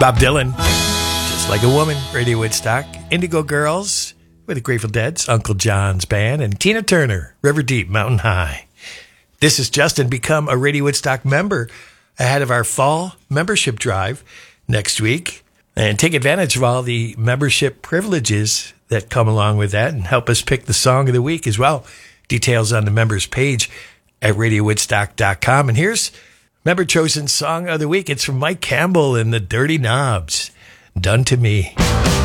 Bob Dylan, Just Like a Woman, Radio Woodstock. Indigo Girls with the Grateful Dead's Uncle John's Band. And Tina Turner, River Deep, Mountain High. This is Justin. Become a Radio Woodstock member ahead of our fall membership drive next week. And take advantage of all the membership privileges that come along with that and help us pick the song of the week as well. Details on the members page at radiowoodstock.com. And here's member chosen song of the week. It's from Mike Campbell and the Dirty Knobs. Done to Me.